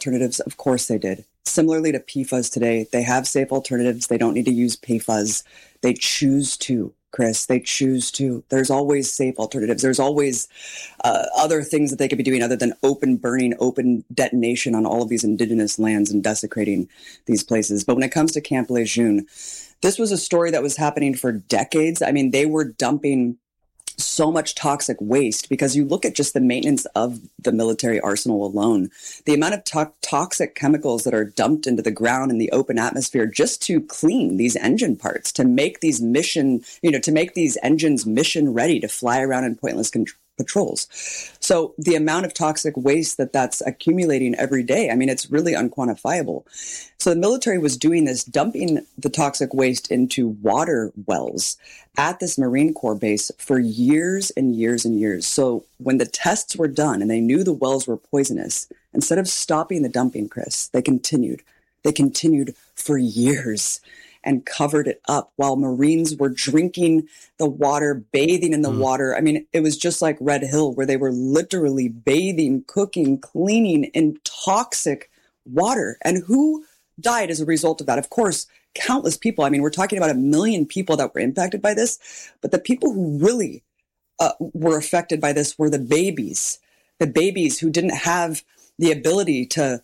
alternatives? Of course they did. Similarly to PFAS today, they have safe alternatives. They don't need to use PFAS. They choose to, Chris. They choose to. There's always safe alternatives. There's always other things that they could be doing other than open burning, open detonation on all of these indigenous lands and desecrating these places. But when it comes to Camp Lejeune, this was a story that was happening for decades. I mean, they were dumping so much toxic waste because you look at just the maintenance of the military arsenal alone, the amount of toxic chemicals that are dumped into the ground in the open atmosphere just to clean these engine parts, to make these to make these engines mission ready to fly around in pointless patrols. So the amount of toxic waste that's accumulating every day, I mean, it's really unquantifiable. So the military was doing this, dumping the toxic waste into water wells at this Marine Corps base for years and years and years. So when the tests were done and they knew the wells were poisonous, instead of stopping the dumping, Chris, they continued. They continued for years and covered it up while Marines were drinking the water, bathing in the water. I mean, it was just like Red Hill, where they were literally bathing, cooking, cleaning in toxic water. And who died as a result of that? Of course, countless people. I mean, we're talking about 1 million people that were impacted by this. But the people who really were affected by this were the babies who didn't have the ability to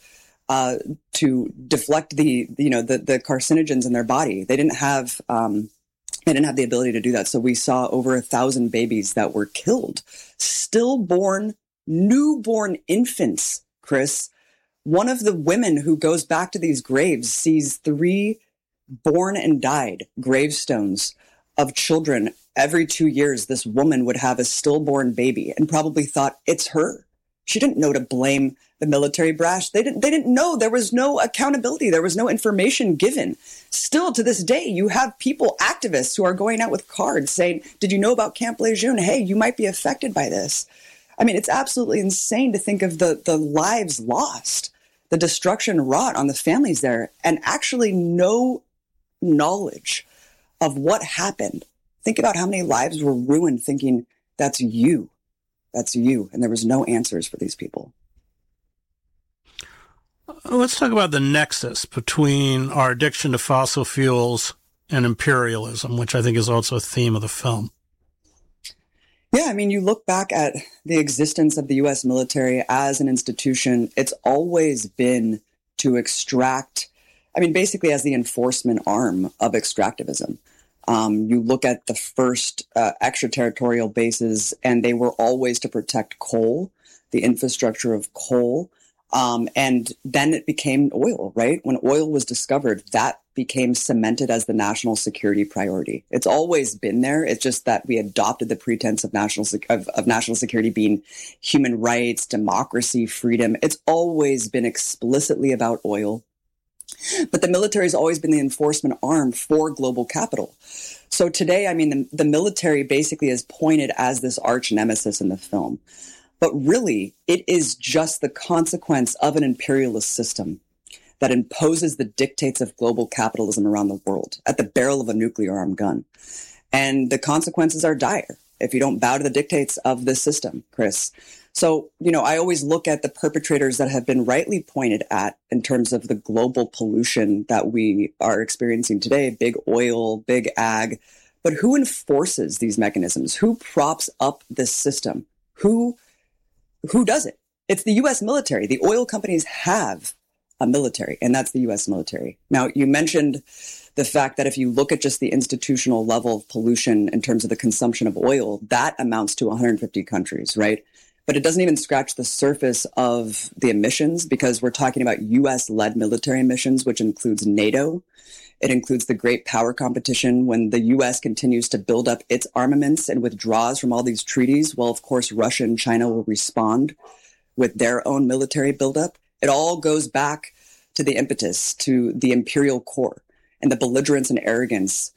deflect the carcinogens in their body. They didn't have the ability to do that. So we saw over 1,000 babies that were killed, stillborn, newborn infants, Chris. One of the women who goes back to these graves sees 3 born and died gravestones of children. Every 2 years, this woman would have a stillborn baby and probably thought it's her. She didn't know to blame the military brass. They didn't know. There was no accountability. There was no information given. Still to this day, you have people, activists, who are going out with cards saying, did you know about Camp Lejeune? Hey, you might be affected by this. I mean, it's absolutely insane to think of the lives lost, the destruction wrought on the families there, and actually no knowledge of what happened. Think about how many lives were ruined thinking that's you. That's you. And there was no answers for these people. Let's talk about the nexus between our addiction to fossil fuels and imperialism, which I think is also a theme of the film. Yeah, I mean, you look back at the existence of the U.S. military as an institution, it's always been to extract, I mean, basically as the enforcement arm of extractivism. You look at the first extraterritorial bases, and they were always to protect coal, the infrastructure of coal. And then it became oil, right? When oil was discovered, that became cemented as the national security priority. It's always been there. It's just that we adopted the pretense of national security being human rights, democracy, freedom. It's always been explicitly about oil. But the military has always been the enforcement arm for global capital. So today, I mean, the military basically is pointed as this arch nemesis in the film. But really, it is just the consequence of an imperialist system that imposes the dictates of global capitalism around the world at the barrel of a nuclear armed gun. And the consequences are dire if you don't bow to the dictates of this system, Chris. So, I always look at the perpetrators that have been rightly pointed at in terms of the global pollution that we are experiencing today, big oil, big ag. But who enforces these mechanisms? Who props up this system? Who does it? It's the U.S. military. The oil companies have a military, and that's the U.S. military. Now, you mentioned the fact that if you look at just the institutional level of pollution in terms of the consumption of oil, that amounts to 150 countries, right? But it doesn't even scratch the surface of the emissions, because we're talking about U.S.-led military emissions, which includes NATO. It includes the great power competition when the U.S. continues to build up its armaments and withdraws from all these treaties. Well, of course, Russia and China will respond with their own military buildup. It all goes back to the impetus, to the imperial core and the belligerence and arrogance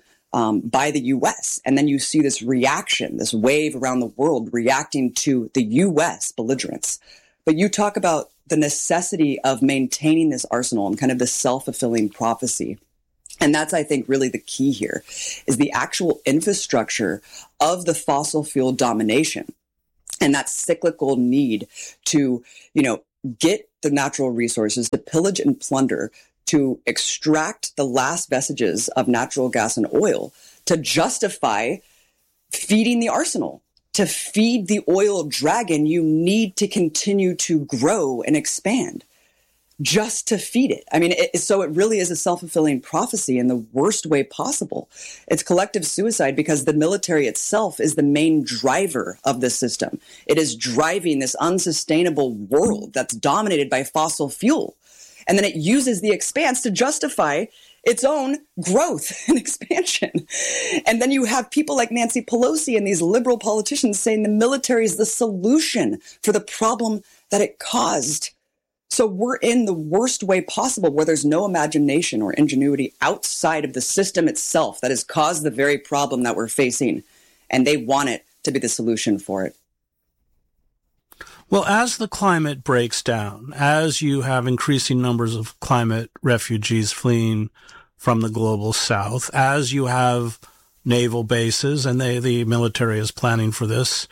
by the U.S. And then you see this reaction, this wave around the world reacting to the U.S. belligerence. But you talk about the necessity of maintaining this arsenal and kind of the self-fulfilling prophecy. And that's, I think, really the key here, is the actual infrastructure of the fossil fuel domination and that cyclical need to, get the natural resources, to pillage and plunder, to extract the last vestiges of natural gas and oil, to justify feeding the arsenal. To feed the oil dragon, you need to continue to grow and expand just to feed it. I mean, so it really is a self-fulfilling prophecy in the worst way possible. It's collective suicide because the military itself is the main driver of this system. It is driving this unsustainable world that's dominated by fossil fuel. And then it uses the expanse to justify its own growth and expansion. And then you have people like Nancy Pelosi and these liberal politicians saying the military is the solution for the problem that it caused. So we're in the worst way possible, where there's no imagination or ingenuity outside of the system itself that has caused the very problem that we're facing. And they want it to be the solution for it. Well, as the climate breaks down, as you have increasing numbers of climate refugees fleeing from the global south, as you have naval bases, and the military is planning for this,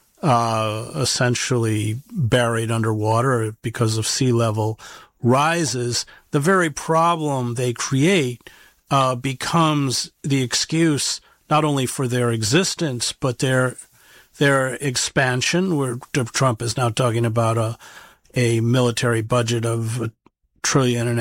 essentially buried underwater because of sea level rises, the very problem they create becomes the excuse not only for their existence, but their expansion, where Trump is now talking about a military budget of $1.5 trillion.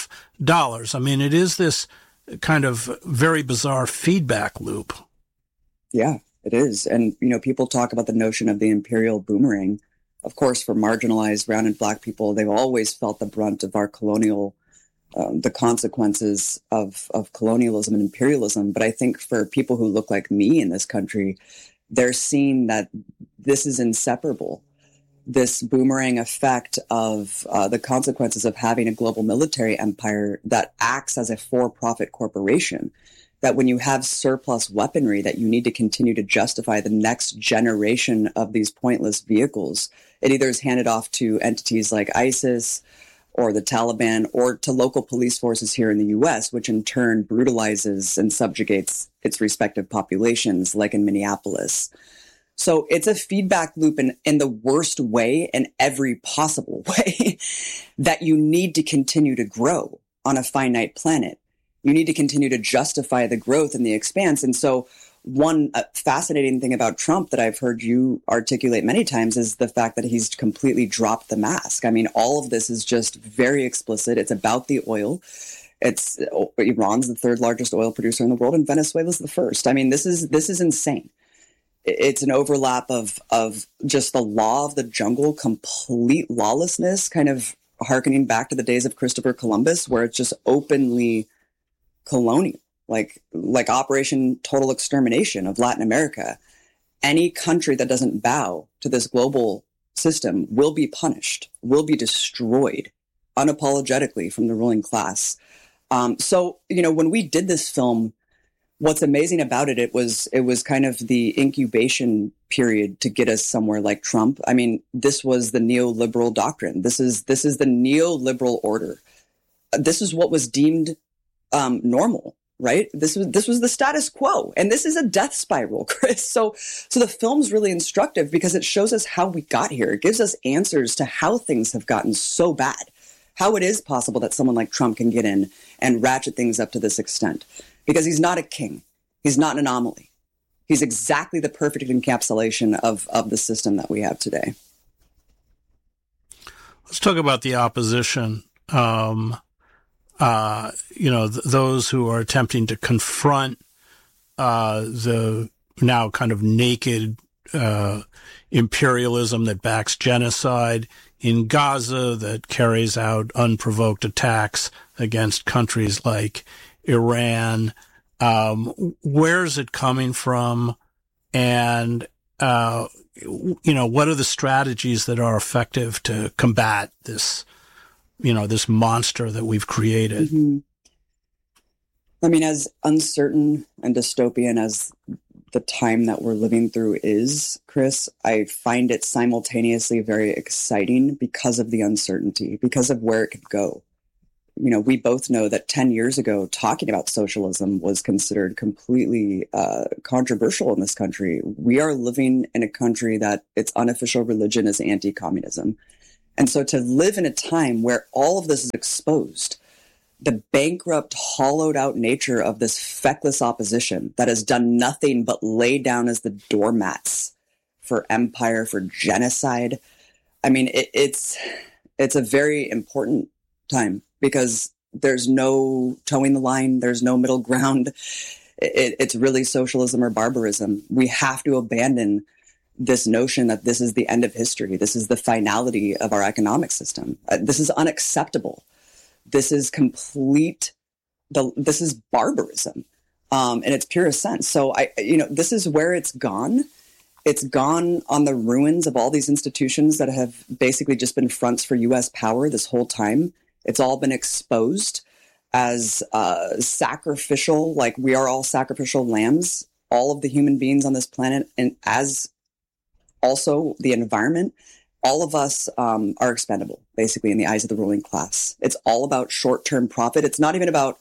I mean, it is this kind of very bizarre feedback loop. Yeah, it is. And, people talk about the notion of the imperial boomerang. Of course, for marginalized brown and black people, they've always felt the brunt of our colonial, the consequences of colonialism and imperialism. But I think for people who look like me in this country, they're seeing that this is inseparable. This boomerang effect of the consequences of having a global military empire that acts as a for-profit corporation, that when you have surplus weaponry that you need to continue to justify the next generation of these pointless vehicles, it either is handed off to entities like ISIS or the Taliban or to local police forces here in the U.S., which in turn brutalizes and subjugates its respective populations, like in Minneapolis. So it's a feedback loop in the worst way, in every possible way, that you need to continue to grow on a finite planet. You need to continue to justify the growth and the expanse. And so one fascinating thing about Trump that I've heard you articulate many times is the fact that he's completely dropped the mask. I mean, all of this is just very explicit. It's about the oil. Iran's the third largest oil producer in the world, and Venezuela's the first. I mean, this is insane. It's an overlap of just the law of the jungle, complete lawlessness, kind of hearkening back to the days of Christopher Columbus, where it's just openly colonial, like Operation Total Extermination of Latin America. Any country that doesn't bow to this global system will be punished, will be destroyed unapologetically from the ruling class. So, when we did this film, what's amazing about it, it was kind of the incubation period to get us somewhere like Trump. I mean, this was the neoliberal doctrine. This is the neoliberal order. This is what was deemed normal, right? This was the status quo, and this is a death spiral, Chris. So the film's really instructive because it shows us how we got here. It gives us answers to how things have gotten so bad, how it is possible that someone like Trump can get in and ratchet things up to this extent. Because he's not a king. He's not an anomaly. He's exactly the perfect encapsulation of the system that we have today. Let's talk about the opposition. Those who are attempting to confront the now kind of naked imperialism that backs genocide in Gaza, that carries out unprovoked attacks against countries like Iran. Where's it coming from? And, what are the strategies that are effective to combat this, this monster that we've created? Mm-hmm. I mean, as uncertain and dystopian as the time that we're living through is, Chris, I find it simultaneously very exciting because of the uncertainty, because of where it could go. We both know that 10 years ago, talking about socialism was considered completely controversial in this country. We are living in a country that its unofficial religion is anti-communism. And so to live in a time where all of this is exposed, the bankrupt, hollowed out nature of this feckless opposition that has done nothing but lay down as the doormats for empire, for genocide. I mean, it's a very important time because there's no towing the line. There's no middle ground. It's really socialism or barbarism. We have to abandon this notion that this is the end of history. This is the finality of our economic system. This is unacceptable. This is this is barbarism in its purest sense. So this is where it's gone. It's gone on the ruins of all these institutions that have basically just been fronts for U.S. power this whole time. It's all been exposed as sacrificial, like we are all sacrificial lambs, all of the human beings on this planet, and as also the environment. All of us are expendable, basically, in the eyes of the ruling class. It's all about short-term profit. It's not even about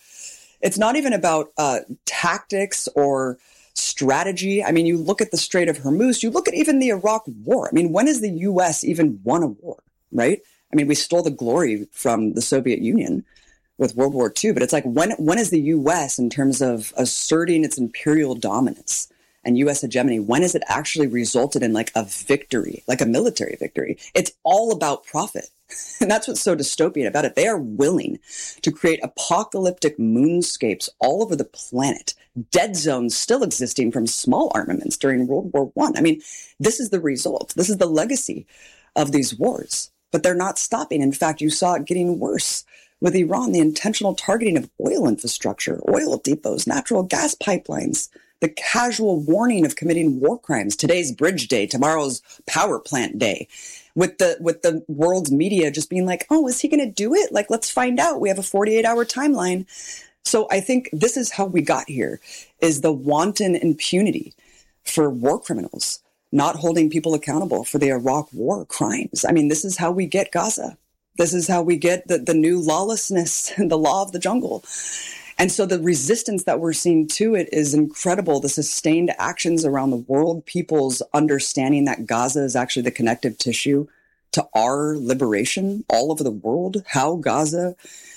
tactics or strategy. I mean, you look at the Strait of Hormuz, you look at even the Iraq War. I mean, when has the U.S. even won a war, right? I mean, we stole the glory from the Soviet Union with World War II, but it's like, when is the U.S. in terms of asserting its imperial dominance and U.S. hegemony, when has it actually resulted in like a victory, like a military victory? It's all about profit. And that's what's so dystopian about it. They are willing to create apocalyptic moonscapes all over the planet, dead zones still existing from small armaments during World War I. I mean, this is the result. This is the legacy of these wars. But they're not stopping. In fact, you saw it getting worse with Iran, the intentional targeting of oil infrastructure, oil depots, natural gas pipelines, the casual warning of committing war crimes. Today's Bridge Day, tomorrow's Power Plant Day, with the world's media just being like, oh, is he going to do it? Like, let's find out. We have a 48-hour timeline. So I think this is how we got here, is the wanton impunity for war criminals, not holding people accountable for the Iraq war crimes. I mean, this is how we get Gaza. This is how we get the new lawlessness, the law of the jungle. And so the resistance that we're seeing to it is incredible. The sustained actions around the world, people's understanding that Gaza is actually the connective tissue to our liberation all over the world, how Gaza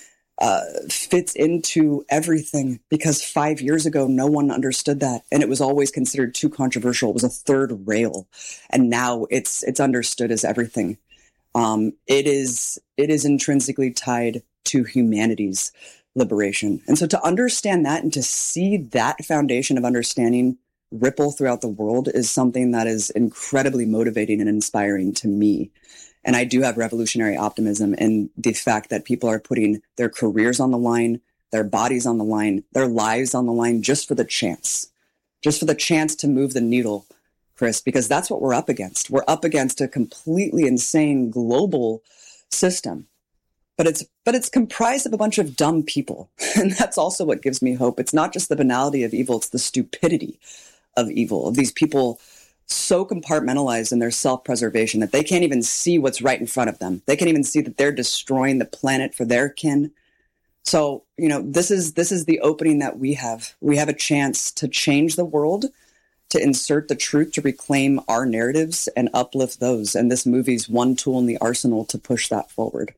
fits into everything. Because 5 years ago, no one understood that. And it was always considered too controversial. It was a third rail. And now it's understood as everything. It is intrinsically tied to humanity's liberation. And so to understand that and to see that foundation of understanding ripple throughout the world is something that is incredibly motivating and inspiring to me. And I do have revolutionary optimism in the fact that people are putting their careers on the line, their bodies on the line, their lives on the line just for the chance to move the needle, Chris, because that's what we're up against. We're up against a completely insane global system. But it's comprised of a bunch of dumb people. And that's also what gives me hope. It's not just the banality of evil, it's the stupidity of evil, of these people so compartmentalized in their self-preservation that they can't even see what's right in front of them. They can't even see that they're destroying the planet for their kin. So, this is the opening that we have. We have a chance to change the world, to insert the truth, to reclaim our narratives and uplift those. And this movie's one tool in the arsenal to push that forward.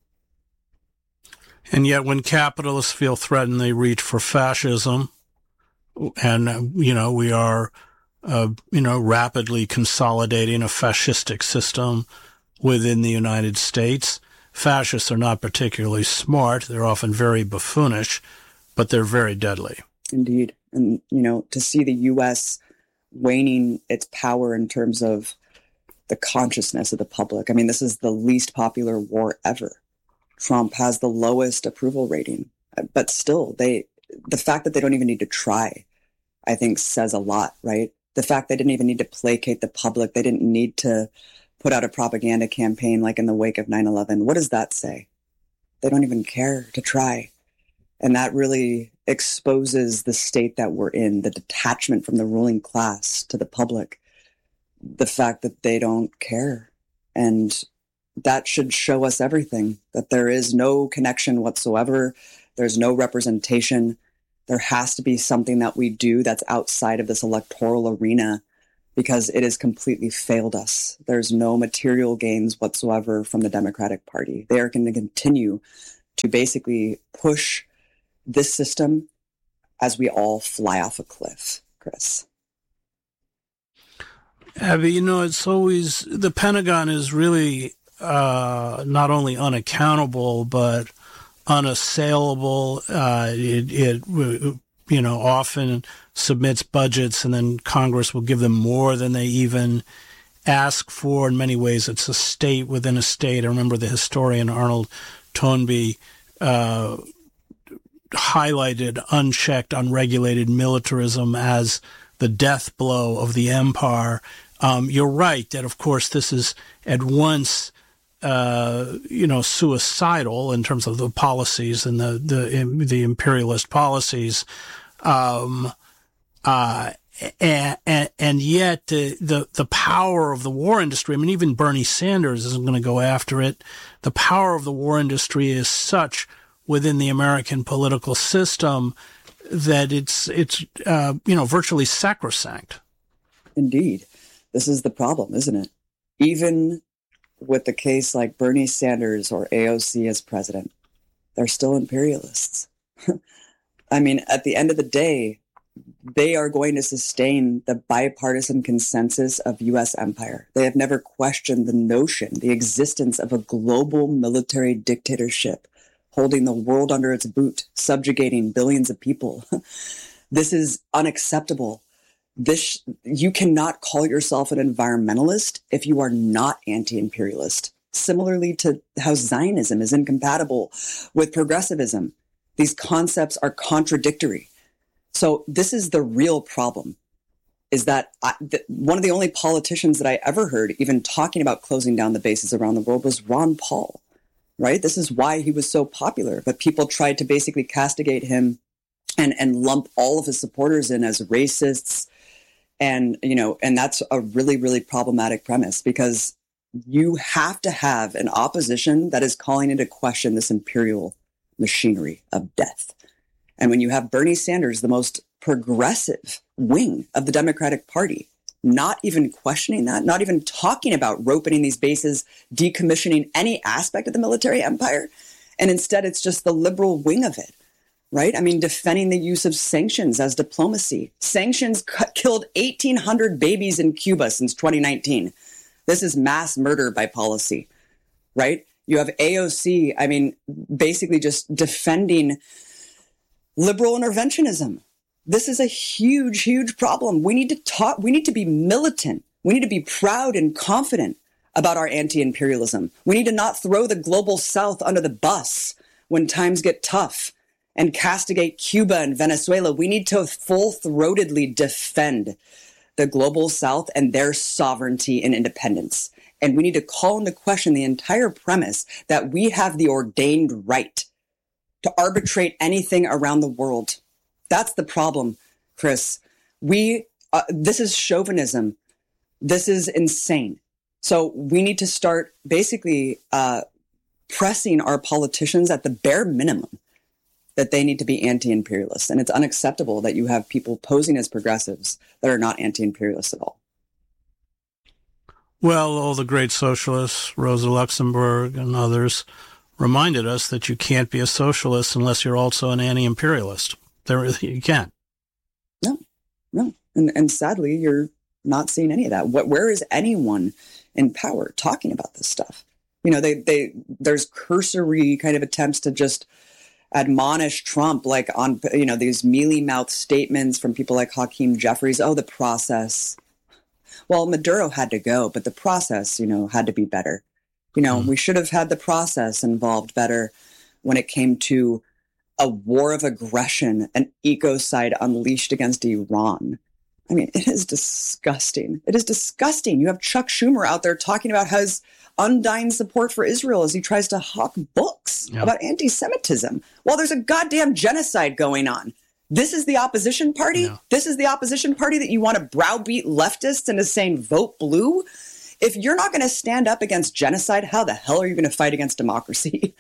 And yet when capitalists feel threatened, they reach for fascism. And, we are, rapidly consolidating a fascistic system within the United States. Fascists are not particularly smart. They're often very buffoonish, but they're very deadly. Indeed. And, to see the U.S. waning its power in terms of the consciousness of the public. I mean, this is the least popular war ever. Trump has the lowest approval rating, but still the fact that they don't even need to try, I think says a lot, right? The fact they didn't even need to placate the public. They didn't need to put out a propaganda campaign like in the wake of 9/11. What does that say? They don't even care to try. And that really exposes the state that we're in, the detachment from the ruling class to the public, the fact that they don't care. And that should show us everything, that there is no connection whatsoever. There's no representation. There has to be something that we do that's outside of this electoral arena because it has completely failed us. There's no material gains whatsoever from the Democratic Party. They are going to continue to basically push this system as we all fly off a cliff, Chris. Abby, it's always, the Pentagon is really not only unaccountable, but unassailable. It often submits budgets and then Congress will give them more than they even ask for. In many ways, it's a state within a state. I remember the historian Arnold Toynbee highlighted unchecked, unregulated militarism as the death blow of the empire. You're right that, of course, this is at once, suicidal in terms of the policies and the imperialist policies, and yet the power of the war industry. I mean, even Bernie Sanders isn't going to go after it. The power of the war industry is such within the American political system that it's virtually sacrosanct. Indeed. This is the problem, isn't it? Even with the case like Bernie Sanders or AOC as president, they're still imperialists. I mean, at the end of the day, they are going to sustain the bipartisan consensus of U.S. empire. They have never questioned the notion, the existence of a global military dictatorship holding the world under its boot, subjugating billions of people. This is unacceptable. You cannot call yourself an environmentalist if you are not anti-imperialist. Similarly to how Zionism is incompatible with progressivism. These concepts are contradictory. So this is the real problem, is that one of the only politicians that I ever heard even talking about closing down the bases around the world was Ron Paul, right? This is why he was so popular. But people tried to basically castigate him and lump all of his supporters in as racists. And that's a really, really problematic premise, because you have to have an opposition that is calling into question this imperial machinery of death. And when you have Bernie Sanders, the most progressive wing of the Democratic Party, not even questioning that, not even talking about opening these bases, decommissioning any aspect of the military empire, and instead it's just the liberal wing of it. Right? I mean, defending the use of sanctions as diplomacy. Sanctions killed 1,800 babies in Cuba since 2019. This is mass murder by policy, right? You have AOC, I mean, basically just defending liberal interventionism. This is a huge, huge problem. We need to talk. We need to be militant. We need to be proud and confident about our anti-imperialism. We need to not throw the global South under the bus when times get tough and castigate Cuba and Venezuela. We need to full-throatedly defend the global South and their sovereignty and independence. And we need to call into question the entire premise that we have the ordained right to arbitrate anything around the world. That's the problem, Chris. This is chauvinism. This is insane. So we need to start basically pressing our politicians at the bare minimum that they need to be anti-imperialist. And it's unacceptable that you have people posing as progressives that are not anti-imperialist at all. Well, all the great socialists, Rosa Luxemburg and others, reminded us that you can't be a socialist unless you're also an anti-imperialist. You can't. No. And sadly, you're not seeing any of that. Where is anyone in power talking about this stuff? There's cursory kind of attempts to just admonish Trump, like on, these mealy-mouthed statements from people like Hakeem Jeffries. Oh, the process. Well, Maduro had to go, but the process, had to be better. We should have had the process involved better when it came to a war of aggression, an ecocide unleashed against Iran. I mean, it is disgusting. It is disgusting. You have Chuck Schumer out there talking about his undying support for Israel as he tries to hawk books about anti-Semitism while there's a goddamn genocide going on. This is the opposition party? Yeah. This is the opposition party that you want to browbeat leftists into saying vote blue? If you're not going to stand up against genocide, how the hell are you going to fight against democracy?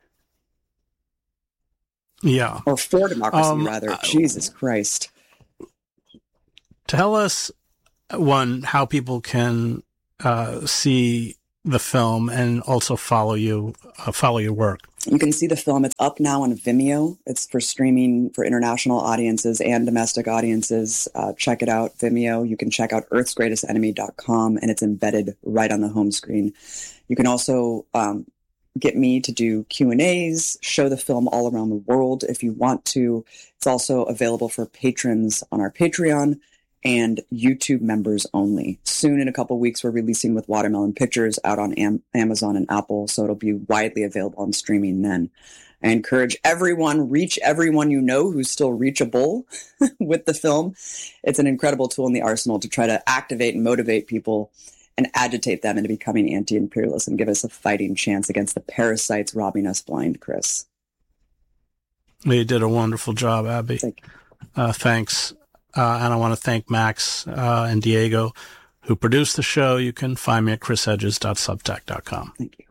Yeah. Or for democracy, rather. Jesus Christ. Tell us how people can see the film and also follow your work. You can see the film. It's up now on Vimeo. It's for streaming for international audiences and domestic audiences. Check it out, Vimeo. You can check out earthsgreatestenemy.com, and it's embedded right on the home screen. You can also get me to do Q&As, show the film all around the world if you want to. It's also available for patrons on our Patreon and YouTube members only. Soon, in a couple of weeks, we're releasing with Watermelon Pictures out on Amazon and Apple, so it'll be widely available on streaming then. I encourage everyone, reach everyone you know who's still reachable with the film. It's an incredible tool in the arsenal to try to activate and motivate people and agitate them into becoming anti-imperialist and give us a fighting chance against the parasites robbing us blind, Chris. You did a wonderful job, Abby. Thanks. And I want to thank Max and Diego, who produced the show. You can find me at chrishedges.substack.com. Thank you.